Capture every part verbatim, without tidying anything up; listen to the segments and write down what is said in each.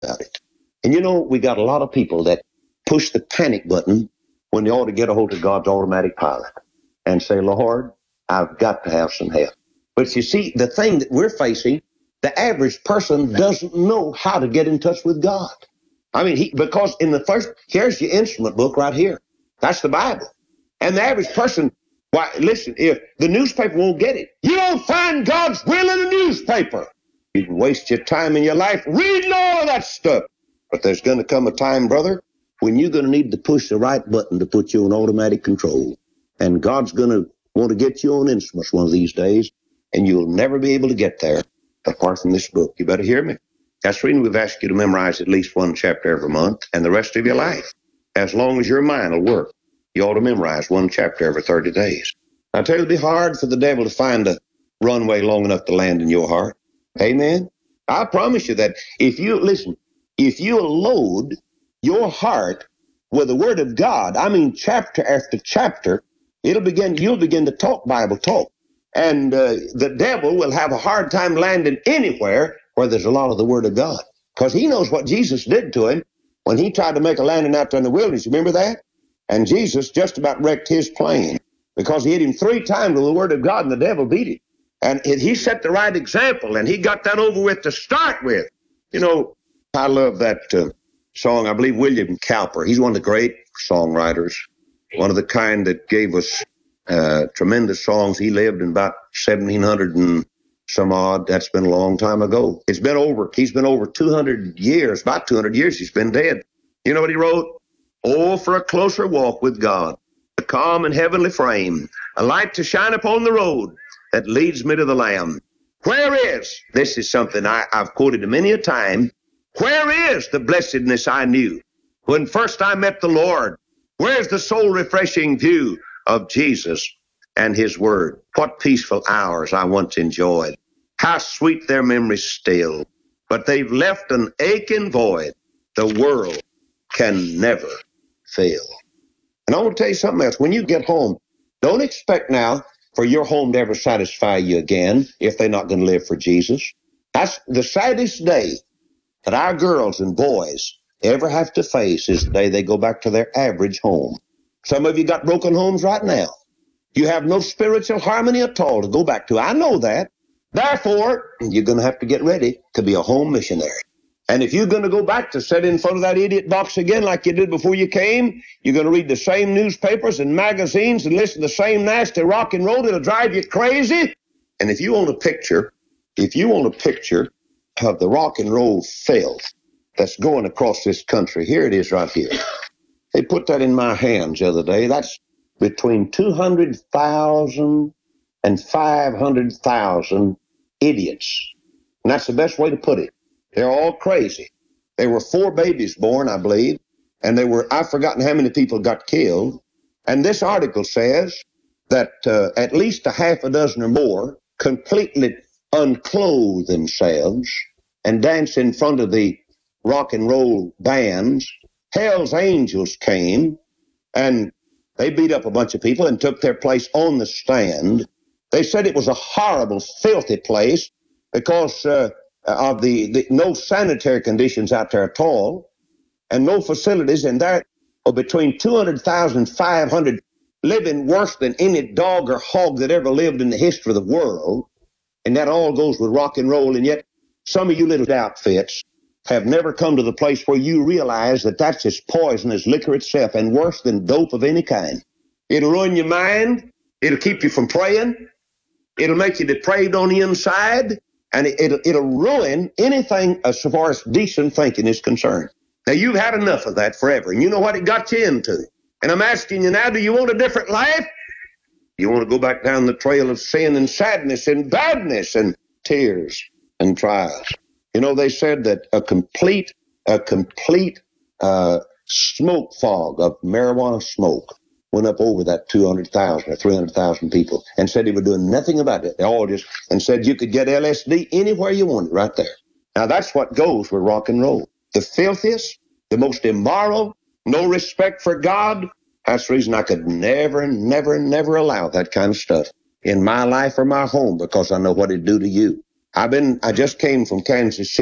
about it. And you know, we got a lot of people that push the panic button when they ought to get a hold of God's automatic pilot and say, Lord, I've got to have some help. But you see, the thing that we're facing, the average person doesn't know how to get in touch with God. I mean, he, because in the first, here's your instrument book right here. That's the Bible. And the average person, why, listen, if the newspaper won't get it, you don't find God's will in a newspaper. You can waste your time in your life reading all of that stuff. But there's going to come a time, brother, when you're going to need to push the right button to put you on automatic control. And God's going to want to get you on instruments one of these days, and you'll never be able to get there apart from this book. You better hear me. That's the reason we've asked you to memorize at least one chapter every month and the rest of your life. As long as your mind will work, you ought to memorize one chapter every thirty days. I tell you, it'll be hard for the devil to find a runway long enough to land in your heart. Amen? I promise you that if you, listen, if you load your heart with the Word of God, I mean chapter after chapter, it'll begin, you'll begin to talk Bible talk. And uh, the devil will have a hard time landing anywhere where there's a lot of the Word of God. Because he knows what Jesus did to him when he tried to make a landing out there in the wilderness. Remember that? And Jesus just about wrecked his plane because he hit him three times with the Word of God and the devil beat him. And it, he set the right example, and he got that over with to start with. You know, I love that uh, song. I believe William Cowper, he's one of the great songwriters, one of the kind that gave us uh, tremendous songs. He lived in about seventeen hundred and some odd. That's been a long time ago. It's been over, he's been over two hundred years, about two hundred years he's been dead. You know what he wrote? Oh, for a closer walk with God, a calm and heavenly frame, a light to shine upon the road that leads me to the Lamb. Where is, this is something I, I've quoted many a time, where is the blessedness I knew when first I met the Lord? Where's the soul-refreshing view of Jesus and His Word? What peaceful hours I once enjoyed. How sweet their memories still. But they've left an aching void the world can never fill. And I want to tell you something else. When you get home, don't expect now for your home to ever satisfy you again if they're not going to live for Jesus. That's the saddest day that our girls and boys ever have to face is the day they go back to their average home. Some of you got broken homes right now. You have no spiritual harmony at all to go back to. I know that. Therefore, you're going to have to get ready to be a home missionary. And if you're going to go back to sit in front of that idiot box again like you did before you came, you're going to read the same newspapers and magazines and listen to the same nasty rock and roll. It'll drive you crazy. And if you want a picture, if you want a picture of the rock and roll filth that's going across this country, here it is right here. They put that in my hands the other day. That's between two hundred thousand and five hundred thousand idiots. And that's the best way to put it. They're all crazy. There were four babies born, I believe, and there were, I've forgotten how many people got killed. And this article says that uh, at least a half a dozen or more completely unclothe themselves and dance in front of the rock and roll bands. Hell's Angels came, and they beat up a bunch of people and took their place on the stand. They said it was a horrible, filthy place because uh, of the, the no sanitary conditions out there at all, and no facilities, and there are between two hundred thousand and five hundred living worse than any dog or hog that ever lived in the history of the world, and that all goes with rock and roll. And yet some of you little outfits have never come to the place where you realize that that's as poison as liquor itself and worse than dope of any kind. It'll ruin your mind. It'll keep you from praying. It'll make you depraved on the inside. And it, it'll, it'll ruin anything as far as decent thinking is concerned. Now, you've had enough of that forever, and you know what it got you into. And I'm asking you now, do you want a different life? You want to go back down the trail of sin and sadness and badness and tears and trials? You know, they said that a complete, a complete uh, smoke fog of marijuana smoke went up over that two hundred thousand or three hundred thousand people and said they were doing nothing about it. They all just, and said you could get L S D anywhere you wanted right there. Now, that's what goes with rock and roll. The filthiest, the most immoral, no respect for God. That's the reason I could never, never, never allow that kind of stuff in my life or my home, because I know what it'd do to you. I've been, I just came from Kansas City,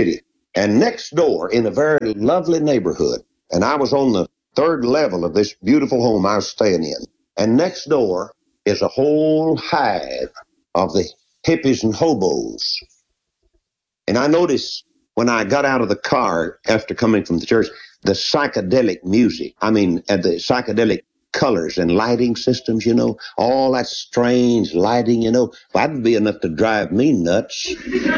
And next door in a very lovely neighborhood, and I was on the third level of this beautiful home I was staying in, and next door is a whole hive of the hippies and hobos. And I noticed when I got out of the car after coming from the church, the psychedelic music, I mean, uh, the psychedelic colors and lighting systems, you know, all that strange lighting, you know, that'd be enough to drive me nuts.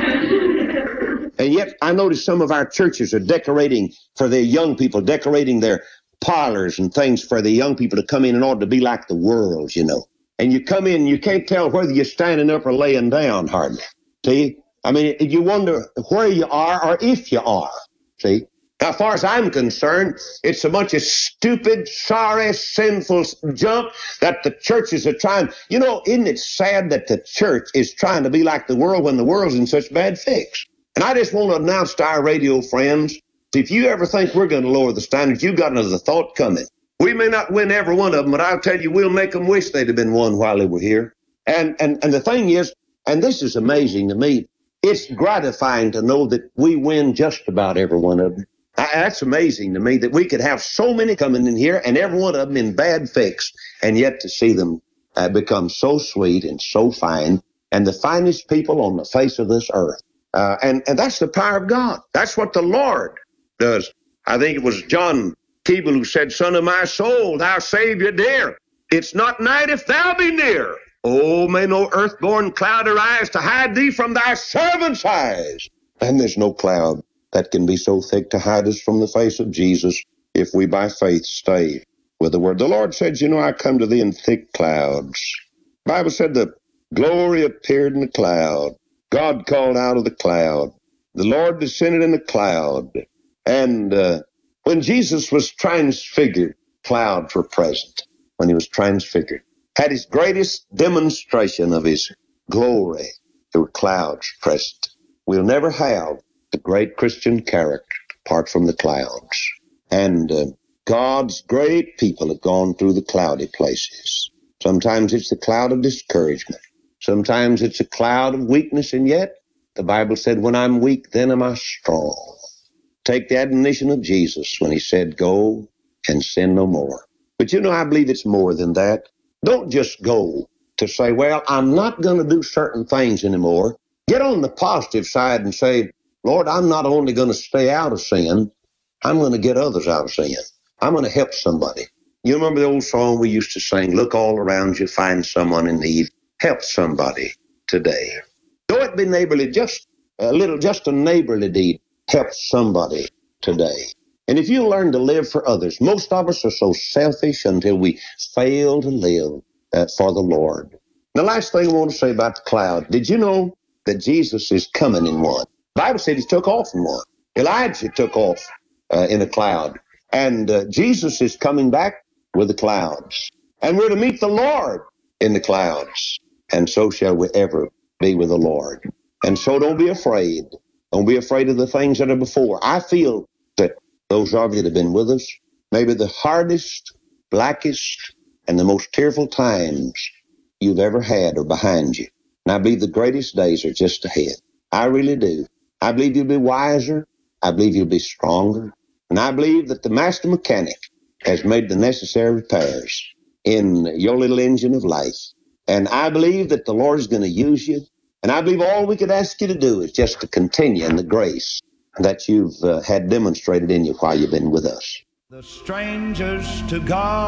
And yet I noticed some of our churches are decorating for their young people, decorating their parlors and things for the young people to come in in order to be like the world, you know. And you come in, you can't tell whether you're standing up or laying down hardly. See? I mean, you wonder where you are or if you are. See? Now, as far as I'm concerned, it's a bunch of stupid, sorry, sinful junk that the churches are trying. You know, isn't it sad that the church is trying to be like the world when the world's in such bad fix? And I just want to announce to our radio friends, if you ever think we're going to lower the standards, you've got another thought coming. We may not win every one of them, but I'll tell you, we'll make them wish they'd have been won while they were here. And, and, and the thing is, and this is amazing to me, it's gratifying to know that we win just about every one of them. I, that's amazing to me that we could have so many coming in here and every one of them in bad fix, and yet to see them uh, become so sweet and so fine and the finest people on the face of this earth. Uh, and, and that's the power of God. That's what the Lord does. I think it was John Keble who said, Son of my soul, thou Savior dear, it's not night if thou be near. Oh, may no earth-born cloud arise to hide thee from thy servant's eyes. And there's no cloud that can be so thick to hide us from the face of Jesus if we by faith stay with the word. The Lord said, you know, I come to thee in thick clouds. The Bible said the glory appeared in the cloud. God called out of the cloud. The Lord descended in the cloud. And uh, when Jesus was transfigured, clouds were present. When he was transfigured, had his greatest demonstration of his glory, there were clouds present. We'll never have the great Christian character apart from the clouds. And uh, God's great people have gone through the cloudy places. Sometimes it's the cloud of discouragement. Sometimes it's a cloud of weakness, and yet the Bible said, when I'm weak, then am I strong. Take the admonition of Jesus when he said, go and sin no more. But you know, I believe it's more than that. Don't just go to say, well, I'm not going to do certain things anymore. Get on the positive side and say, Lord, I'm not only going to stay out of sin, I'm going to get others out of sin. I'm going to help somebody. You remember the old song we used to sing, look all around you, find someone in need. Help somebody today. Though it be neighborly, just a little, just a neighborly deed. Help somebody today. And if you learn to live for others, most of us are so selfish until we fail to live uh, for the Lord. The last thing I want to say about the cloud, did you know that Jesus is coming in one? The Bible said he took off in one. Elijah took off uh, in a cloud. And uh, Jesus is coming back with the clouds. And we're to meet the Lord in the clouds. And so shall we ever be with the Lord. And so don't be afraid. Don't be afraid of the things that are before. I feel that those of you that have been with us, maybe the hardest, blackest, and the most tearful times you've ever had are behind you. And I believe the greatest days are just ahead. I really do. I believe you'll be wiser. I believe you'll be stronger. And I believe that the master mechanic has made the necessary repairs in your little engine of life. And I believe that the Lord is going to use you. And I believe all we could ask you to do is just to continue in the grace that you've uh, had demonstrated in you while you've been with us. The strangers to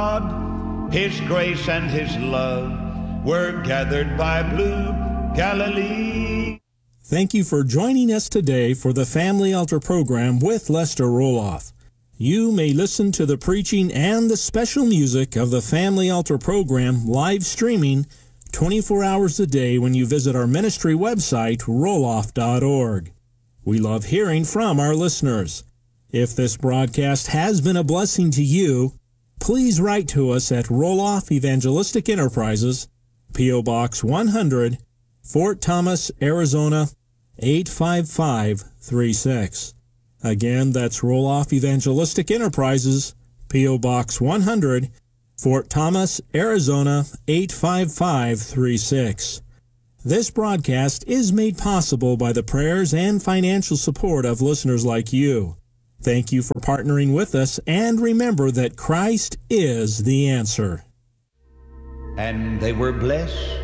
God, his grace and his love were gathered by blue Galilee. Thank you for joining us today for the Family Altar program with Lester Roloff. You may listen to the preaching and the special music of the Family Altar program live streaming twenty-four hours a day when you visit our ministry website, roloff dot org. We love hearing from our listeners. If this broadcast has been a blessing to you, please write to us at Roloff Evangelistic Enterprises, P O. Box one hundred, Fort Thomas, Arizona, eight five five three six. Again, that's Roloff Evangelistic Enterprises, P O. Box one hundred, Fort Thomas, Arizona, eight five five three six. This broadcast is made possible by the prayers and financial support of listeners like you. Thank you for partnering with us, and remember that Christ is the answer. And they were blessed